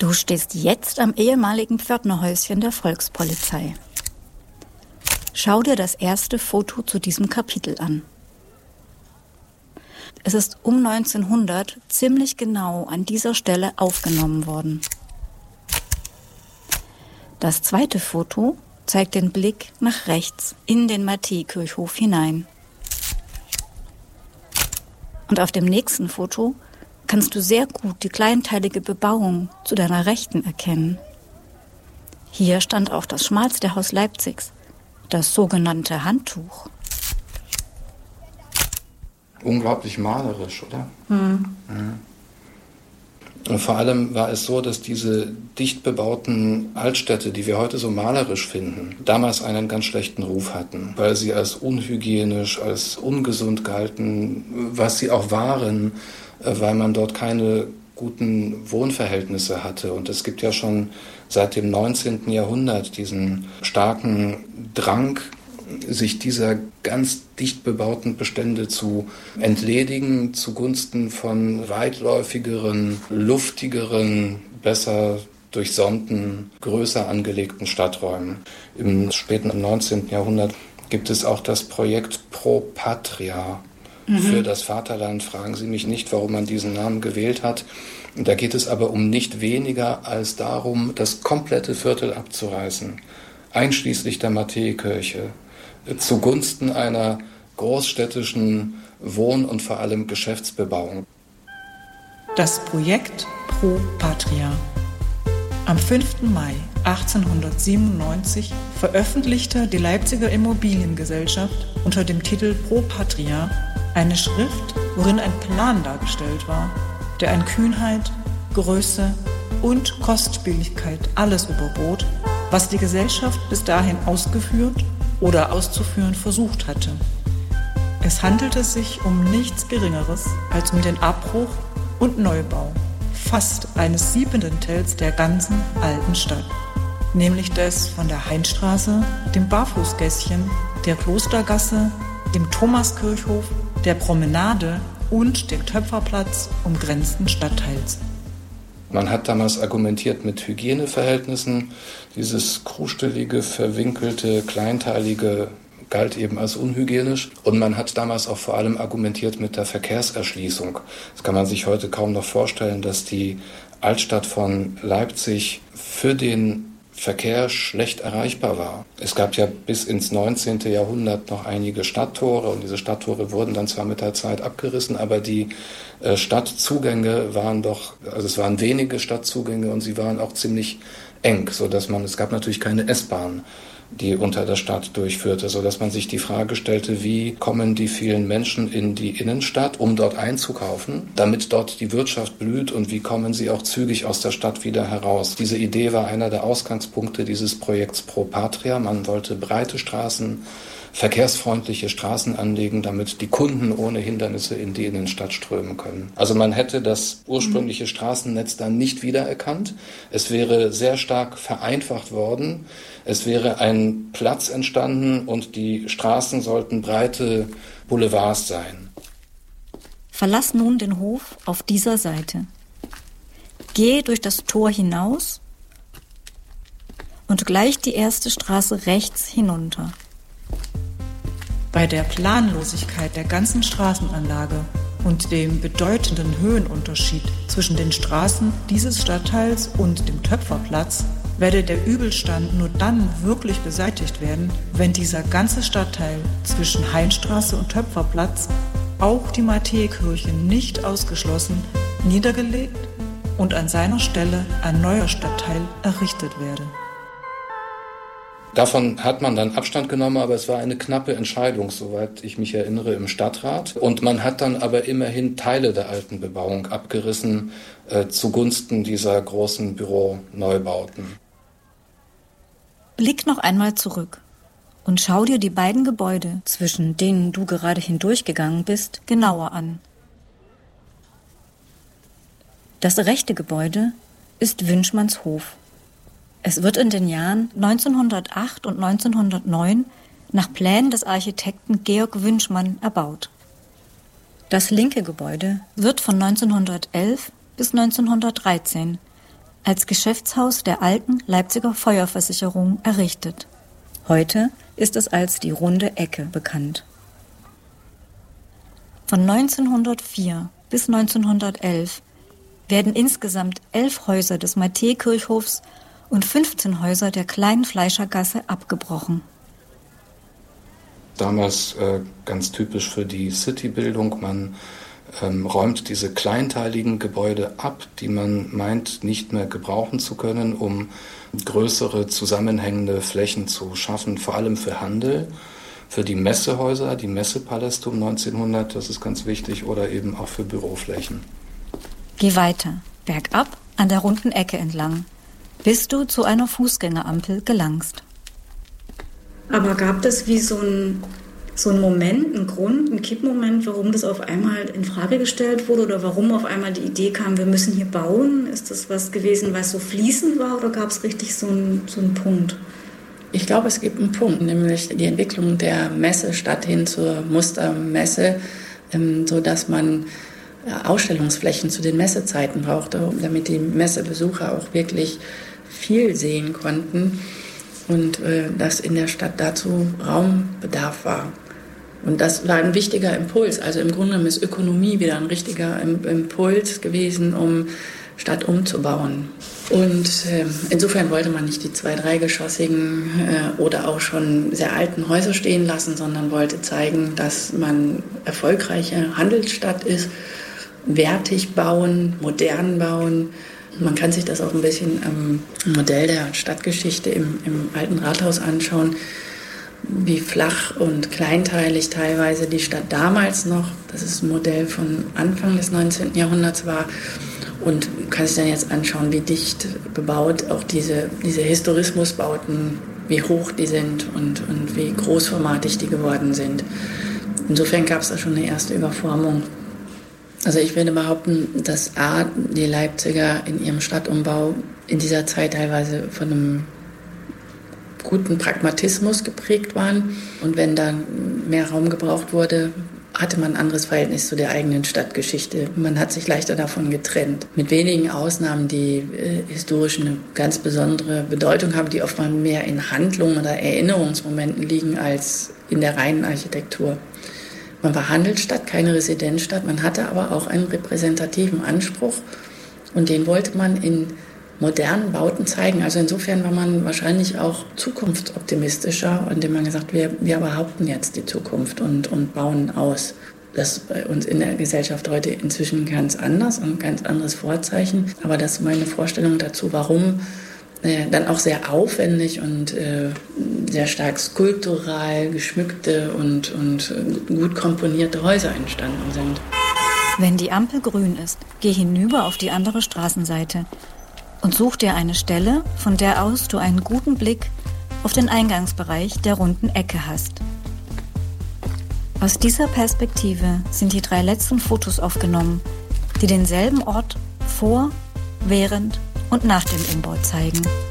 Du stehst jetzt am ehemaligen Pförtnerhäuschen der Volkspolizei. Schau dir das erste Foto zu diesem Kapitel an. Es ist um 1900 ziemlich genau an dieser Stelle aufgenommen worden. Das zweite Foto zeigt den Blick nach rechts in den Matthäikirchhof hinein. Und auf dem nächsten Foto kannst du sehr gut die kleinteilige Bebauung zu deiner Rechten erkennen. Hier stand auch das schmalste Haus Leipzigs, das sogenannte Handtuch. Unglaublich malerisch, oder? Mhm. Und vor allem war es so, dass diese dicht bebauten Altstädte, die wir heute so malerisch finden, damals einen ganz schlechten Ruf hatten, weil sie als unhygienisch, als ungesund galten, was sie auch waren, weil man dort keine guten Wohnverhältnisse hatte. Und es gibt ja schon seit dem 19. Jahrhundert diesen starken Drang, sich dieser ganz dicht bebauten Bestände zu entledigen, zugunsten von weitläufigeren, luftigeren, besser durchsonnten, größer angelegten Stadträumen. Im späten 19. Jahrhundert gibt es auch das Projekt Pro Patria. Für das Vaterland. Fragen Sie mich nicht, warum man diesen Namen gewählt hat. Da geht es aber um nicht weniger als darum, das komplette Viertel abzureißen, einschließlich der Matthäikirche, zugunsten einer großstädtischen Wohn- und vor allem Geschäftsbebauung. Das Projekt Pro Patria. Am 5. Mai 1897 veröffentlichte die Leipziger Immobiliengesellschaft unter dem Titel Pro Patria eine Schrift, worin ein Plan dargestellt war, der an Kühnheit, Größe und Kostspieligkeit alles überbot, was die Gesellschaft bis dahin ausgeführt oder auszuführen versucht hatte. Es handelte sich um nichts Geringeres als um den Abbruch und Neubau fast eines 7. Teils der ganzen alten Stadt, nämlich des von der Hainstraße, dem Barfußgässchen, der Klostergasse, dem Thomaskirchhof, der Promenade und dem Töpferplatz umgrenzten Stadtteils. Man hat damals argumentiert mit Hygieneverhältnissen. Dieses krustelige, verwinkelte, kleinteilige galt eben als unhygienisch. Und man hat damals auch vor allem argumentiert mit der Verkehrserschließung. Das kann man sich heute kaum noch vorstellen, dass die Altstadt von Leipzig für den Verkehr schlecht erreichbar war. Es gab ja bis ins 19. Jahrhundert noch einige Stadttore und diese Stadttore wurden dann zwar mit der Zeit abgerissen, aber die Stadtzugänge waren es waren wenige Stadtzugänge und sie waren auch ziemlich eng, es gab natürlich keine S-Bahn, die unter der Stadt durchführte, sodass man sich die Frage stellte, wie kommen die vielen Menschen in die Innenstadt, um dort einzukaufen, damit dort die Wirtschaft blüht und wie kommen sie auch zügig aus der Stadt wieder heraus. Diese Idee war einer der Ausgangspunkte dieses Projekts Pro Patria. Man wollte breite Straßen, verkehrsfreundliche Straßen anlegen, damit die Kunden ohne Hindernisse in die Innenstadt strömen können. Also man hätte das ursprüngliche Straßennetz dann nicht wiedererkannt. Es wäre sehr stark vereinfacht worden. Es wäre ein Platz entstanden und die Straßen sollten breite Boulevards sein. Verlass nun den Hof auf dieser Seite. Geh durch das Tor hinaus und gleich die erste Straße rechts hinunter. Bei der Planlosigkeit der ganzen Straßenanlage und dem bedeutenden Höhenunterschied zwischen den Straßen dieses Stadtteils und dem Töpferplatz werde der Übelstand nur dann wirklich beseitigt werden, wenn dieser ganze Stadtteil zwischen Hainstraße und Töpferplatz, auch die Matthäikirche nicht ausgeschlossen, niedergelegt und an seiner Stelle ein neuer Stadtteil errichtet werde. Davon hat man dann Abstand genommen, aber es war eine knappe Entscheidung, soweit ich mich erinnere, im Stadtrat. Und man hat dann aber immerhin Teile der alten Bebauung abgerissen zugunsten dieser großen Büroneubauten. Blick noch einmal zurück und schau dir die beiden Gebäude, zwischen denen du gerade hindurchgegangen bist, genauer an. Das rechte Gebäude ist Wünschmanns Hof. Es wird in den Jahren 1908 und 1909 nach Plänen des Architekten Georg Wünschmann erbaut. Das linke Gebäude wird von 1911 bis 1913 als Geschäftshaus der alten Leipziger Feuerversicherung errichtet. Heute ist es als die Runde Ecke bekannt. Von 1904 bis 1911 werden insgesamt 11 Häuser des Matthäkirchhofs und 15 Häuser der Kleinen Fleischergasse abgebrochen. Damals ganz typisch für die Citybildung, man räumt diese kleinteiligen Gebäude ab, die man meint, nicht mehr gebrauchen zu können, um größere zusammenhängende Flächen zu schaffen, vor allem für Handel, für die Messehäuser, die Messepaläste um 1900, das ist ganz wichtig, oder eben auch für Büroflächen. Geh weiter, bergab an der runden Ecke entlang, bis du zu einer Fußgängerampel gelangst. Aber gab es wie so ein Moment, einen Grund, einen Kippmoment, warum das auf einmal in Frage gestellt wurde oder warum auf einmal die Idee kam, wir müssen hier bauen? Ist das was gewesen, was so fließend war oder gab es richtig so einen Punkt? Ich glaube, es gibt einen Punkt, nämlich die Entwicklung der Messestadt hin zur Mustermesse, sodass man Ausstellungsflächen zu den Messezeiten brauchte, damit die Messebesucher auch wirklich viel sehen konnten und dass in der Stadt dazu Raumbedarf war. Und das war ein wichtiger Impuls. Also im Grunde genommen ist Ökonomie wieder ein richtiger Impuls gewesen, um Stadt umzubauen. Und insofern wollte man nicht die 2-, 3-geschossigen oder auch schon sehr alten Häuser stehen lassen, sondern wollte zeigen, dass man erfolgreiche Handelsstadt ist, wertig bauen, modern bauen. Man kann sich das auch ein bisschen am Modell der Stadtgeschichte im alten Rathaus anschauen, wie flach und kleinteilig teilweise die Stadt damals noch, das ist ein Modell von Anfang des 19. Jahrhunderts war. Und du kannst dir dann jetzt anschauen, wie dicht bebaut auch diese Historismusbauten, wie hoch die sind und wie großformatig die geworden sind. Insofern gab es da schon eine erste Überformung. Also ich würde behaupten, dass die Leipziger in ihrem Stadtumbau in dieser Zeit teilweise von einem guten Pragmatismus geprägt waren. Und wenn dann mehr Raum gebraucht wurde, hatte man ein anderes Verhältnis zu der eigenen Stadtgeschichte. Man hat sich leichter davon getrennt. Mit wenigen Ausnahmen, die historisch eine ganz besondere Bedeutung haben, die oftmals mehr in Handlungen oder Erinnerungsmomenten liegen als in der reinen Architektur. Man war Handelsstadt, keine Residenzstadt. Man hatte aber auch einen repräsentativen Anspruch und den wollte man in modernen Bauten zeigen. Also insofern war man wahrscheinlich auch zukunftsoptimistischer, indem man gesagt hat, wir behaupten jetzt die Zukunft und bauen aus. Das ist bei uns in der Gesellschaft heute inzwischen ganz anders und ein ganz anderes Vorzeichen. Aber das ist meine Vorstellung dazu, warum dann auch sehr aufwendig und sehr stark skulptural geschmückte und gut komponierte Häuser entstanden sind. Wenn die Ampel grün ist, geh hinüber auf die andere Straßenseite und such dir eine Stelle, von der aus du einen guten Blick auf den Eingangsbereich der runden Ecke hast. Aus dieser Perspektive sind die 3 letzten Fotos aufgenommen, die denselben Ort vor, während und nach dem Umbau zeigen.